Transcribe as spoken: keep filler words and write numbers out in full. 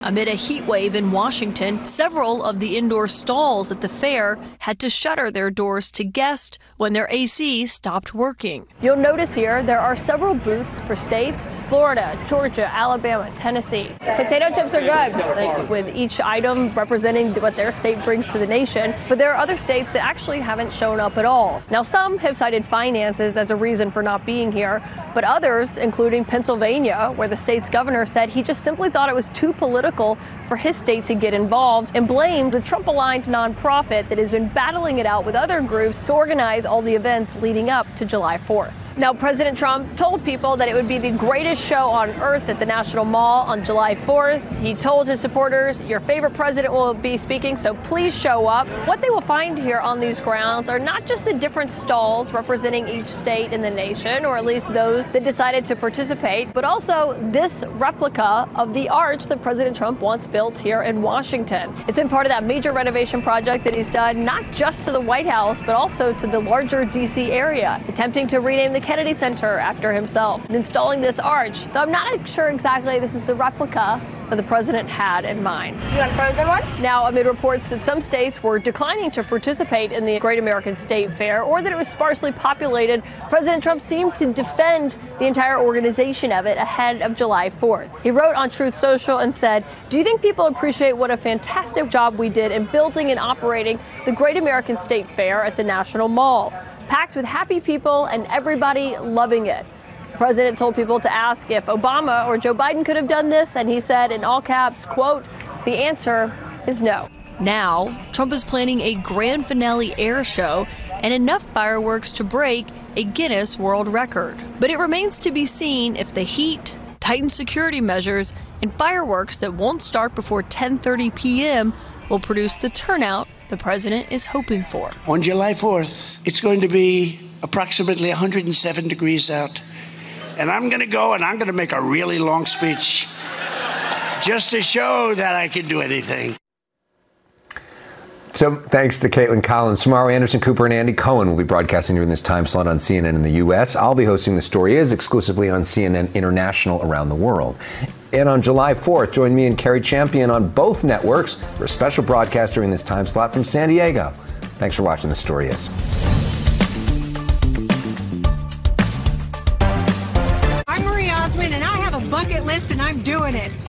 Amid a heat wave in Washington, several of the indoor stalls at the fair had to shutter their doors to guests when their A C stopped working. You'll notice here there are several booths for states: Florida, Georgia, Alabama, Tennessee. Potato chips are good, with each item representing what their state brings to the nation. But there are other states that actually haven't shown up at all. Now, some have cited finances as a reason for not being here, but others, including Pennsylvania, where the state's governor said he just simply thought it was too political for his state to get involved, and blamed the Trump-aligned nonprofit that has been battling it out with other groups to organize all the events leading up to July fourth. Now, President Trump told people that it would be the greatest show on earth at the National Mall on July fourth. He told his supporters, your favorite president will be speaking, so please show up. What they will find here on these grounds are not just the different stalls representing each state in the nation, or at least those that decided to participate, but also this replica of the arch that President Trump once built here in Washington. It's been part of that major renovation project that he's done, not just to the White House, but also to the larger D C area, attempting to rename the Kennedy Center after himself and installing this arch, though I'm not sure exactly this is the replica that the president had in mind. You want a frozen one? Now, amid reports that some states were declining to participate in the Great American State Fair, or that it was sparsely populated, President Trump seemed to defend the entire organization of it ahead of July fourth. He wrote on Truth Social and said, "Do you think people appreciate what a fantastic job we did in building and operating the Great American State Fair at the National Mall? Packed with happy people and everybody loving it." The president told people to ask if Obama or Joe Biden could have done this, and he said in all caps, quote, "The answer is no." Now, Trump is planning a grand finale air show and enough fireworks to break a Guinness World Record. But it remains to be seen if the heat, tightened security measures, and fireworks that won't start before ten thirty p.m. will produce the turnout the president is hoping for. On July fourth, it's going to be approximately one hundred seven degrees out. And I'm going to go and I'm going to make a really long speech just to show that I can do anything. So thanks to Caitlin Collins. Tomorrow, Anderson Cooper and Andy Cohen will be broadcasting during this time slot on C N N in the U S. I'll be hosting The Story Is exclusively on C N N International around the world. And on July fourth, join me and Carrie Champion on both networks for a special broadcast during this time slot from San Diego. Thanks for watching The Story Is. I'm Marie Osmond, and I have a bucket list, and I'm doing it.